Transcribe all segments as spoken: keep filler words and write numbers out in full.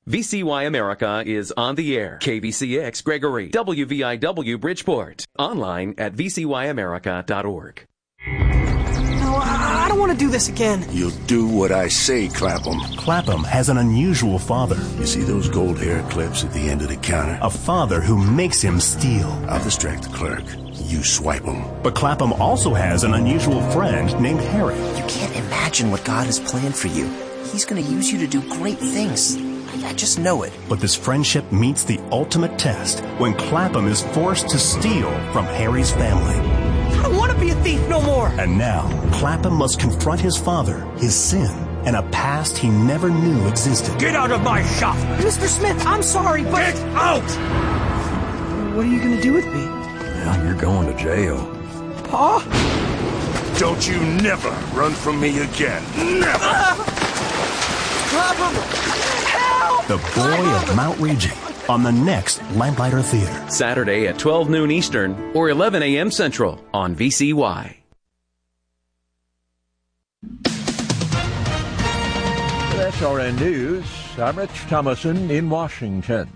V C Y America is on the air. K V C X Gregory, W V I W Bridgeport. Online at v c y america dot org. No, I don't want to do this again. You'll do what I say, Clapham. Clapham has an unusual father. You see those gold hair clips at the end of the counter? A father who makes him steal. I'll distract the clerk. You swipe them. But Clapham also has an unusual friend named Harry. You can't imagine what God has planned for you. He's going to use you to do great things. I, I just know it. But this friendship meets the ultimate test when Clapham is forced to steal from Harry's family. I don't want to be a thief no more. And now, Clapham must confront his father, his sin, and a past he never knew existed. Get out of my shop! Mister Smith, I'm sorry, but... Get out! What are you going to do with me? Well, you're going to jail. Pa? Don't you never run from me again. Never! Ah! Clapham! Help! The Boy of Mount Raging on the next Lamplighter Theater. Saturday at twelve noon Eastern or eleven a.m. Central on V C Y. S R N News, I'm Rich Thomason in Washington.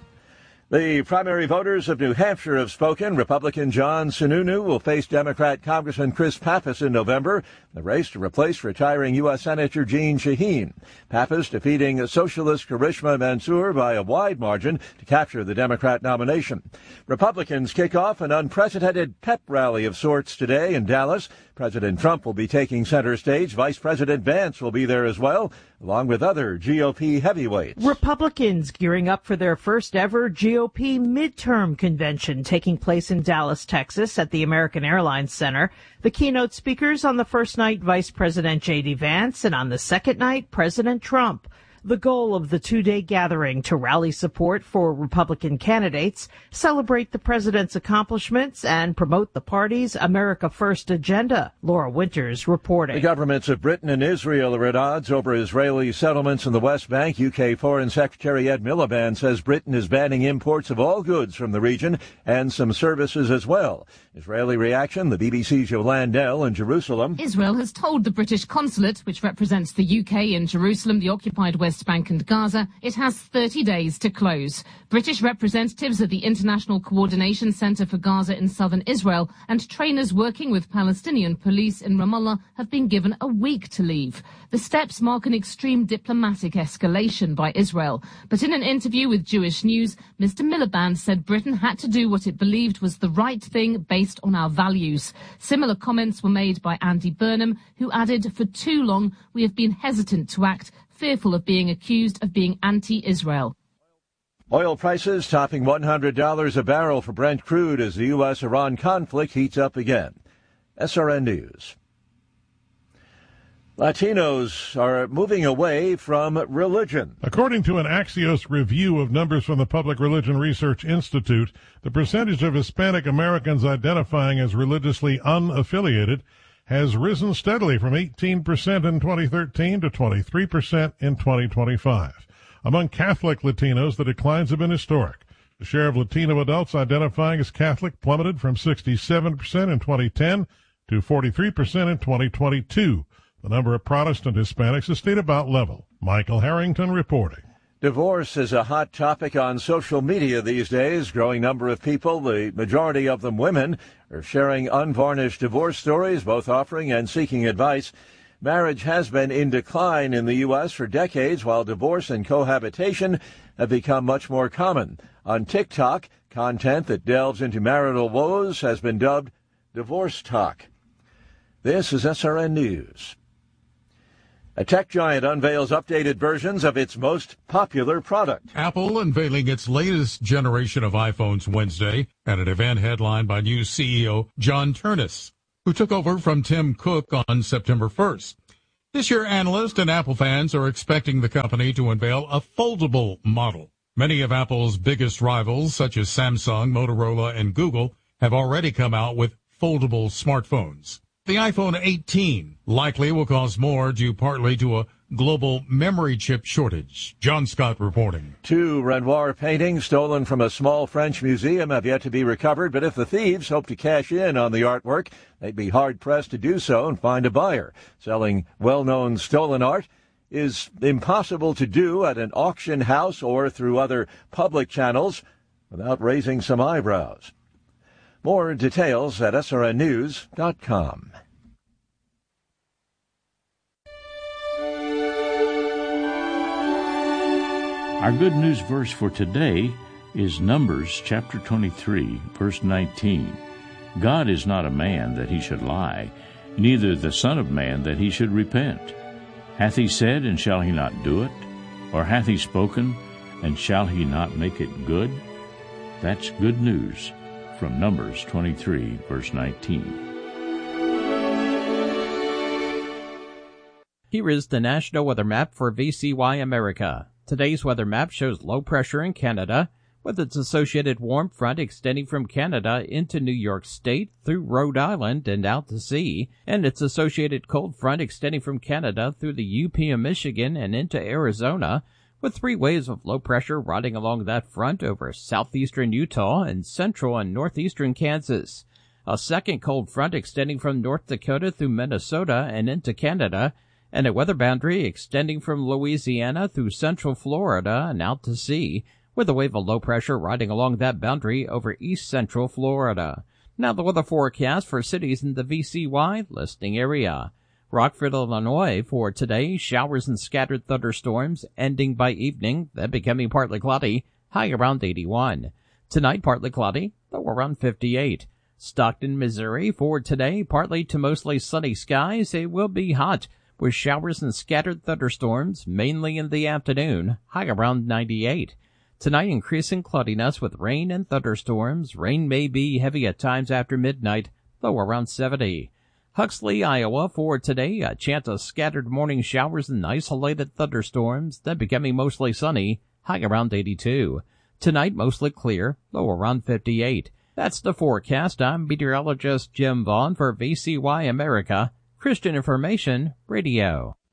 The primary voters of New Hampshire have spoken. Republican John Sununu will face Democrat Congressman Chris Pappas in November, the race to replace retiring U S. Senator Jeanne Shaheen. Pappas defeating Socialist Karishma Mansour by a wide margin to capture the Democrat nomination. Republicans kick off an unprecedented pep rally of sorts today in Dallas. President Trump will be taking center stage. Vice President Vance will be there as well, along with other G O P heavyweights. Republicans gearing up for their first ever G O P midterm convention taking place in Dallas, Texas at the American Airlines Center. The keynote speakers on the first night, Vice President J D. Vance, and on the second night, President Trump. The goal of the two-day gathering to rally support for Republican candidates, celebrate the president's accomplishments, and promote the party's America First agenda. Laura Winters reporting. The governments of Britain and Israel are at odds over Israeli settlements in the West Bank. U K Foreign Secretary Ed Miliband says Britain is banning imports of all goods from the region and some services as well. Israeli reaction, the B B C's Yolande Dell in Jerusalem. Israel has told the British consulate, which represents the U K in Jerusalem, the occupied West Bank and Gaza, it has thirty days to close. British representatives at the International Coordination Centre for Gaza in southern Israel and trainers working with Palestinian police in Ramallah have been given a week to leave. The steps mark an extreme diplomatic escalation by Israel. But in an interview with Jewish News, Mister Miliband said Britain had to do what it believed was the right thing based on our values. Similar comments were made by Andy Burnham, who added, "For too long, we have been hesitant to act, fearful of being accused of being anti-Israel." Oil prices topping one hundred dollars a barrel for Brent crude as the U S Iran conflict heats up again. S R N News. Latinos are moving away from religion. According to an Axios review of numbers from the Public Religion Research Institute, the percentage of Hispanic Americans identifying as religiously unaffiliated has risen steadily from eighteen percent in twenty thirteen to twenty-three percent in twenty twenty-five. Among Catholic Latinos, the declines have been historic. The share of Latino adults identifying as Catholic plummeted from sixty-seven percent in twenty ten to forty-three percent in twenty twenty-two. The number of Protestant Hispanics has stayed about level. Michael Harrington reporting. Divorce is a hot topic on social media these days. Growing number of people, the majority of them women, are sharing unvarnished divorce stories, both offering and seeking advice. Marriage has been in decline in the U S for decades, while divorce and cohabitation have become much more common. On TikTok, content that delves into marital woes has been dubbed divorce talk. This is S R N News. A tech giant unveils updated versions of its most popular product. Apple unveiling its latest generation of iPhones Wednesday at an event headlined by new C E O John Ternus, who took over from Tim Cook on September first. This year, analysts and Apple fans are expecting the company to unveil a foldable model. Many of Apple's biggest rivals, such as Samsung, Motorola, and Google, have already come out with foldable smartphones. The iPhone eighteen likely will cost more due partly to a global memory chip shortage. John Scott reporting. Two Renoir paintings stolen from a small French museum have yet to be recovered, but if the thieves hope to cash in on the artwork, they'd be hard-pressed to do so and find a buyer. Selling well-known stolen art is impossible to do at an auction house or through other public channels without raising some eyebrows. More details at S R N news dot com. Our good news verse for today is Numbers chapter twenty-three, verse nineteen. God is not a man that he should lie, neither the Son of Man that he should repent. Hath he said, and shall he not do it? Or hath he spoken, and shall he not make it good? That's good news from Numbers twenty-three, verse nineteen. Here is the National Weather Map for V C Y America. Today's weather map shows low pressure in Canada, with its associated warm front extending from Canada into New York State through Rhode Island and out to sea, and its associated cold front extending from Canada through the U P of Michigan and into Arizona, with three waves of low pressure riding along that front over southeastern Utah and central and northeastern Kansas. A second cold front extending from North Dakota through Minnesota and into Canada, and a weather boundary extending from Louisiana through central Florida and out to sea, with a wave of low pressure riding along that boundary over east central Florida. Now the weather forecast for cities in the V C Y listing area. Rockford, Illinois, for today, showers and scattered thunderstorms, ending by evening, then becoming partly cloudy, high around eighty-one. Tonight, partly cloudy, low around fifty-eight. Stockton, Missouri, for today, partly to mostly sunny skies. It will be hot, with showers and scattered thunderstorms, mainly in the afternoon, high around ninety-eight. Tonight, increasing cloudiness with rain and thunderstorms. Rain may be heavy at times after midnight, low around seventy. Huxley, Iowa, for today, a chance of scattered morning showers and isolated thunderstorms, then becoming mostly sunny, high around eighty-two. Tonight, mostly clear, low around fifty-eight. That's the forecast. I'm meteorologist Jim Vaughn for V C Y America, Christian Information Radio.